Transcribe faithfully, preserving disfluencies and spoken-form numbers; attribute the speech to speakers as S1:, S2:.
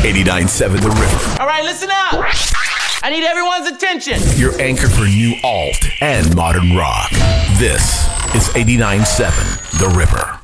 S1: eighty-nine point seven The River.
S2: All right, listen up. I need everyone's attention.
S1: Your anchor for new alt and modern rock. This is eighty-nine point seven The River.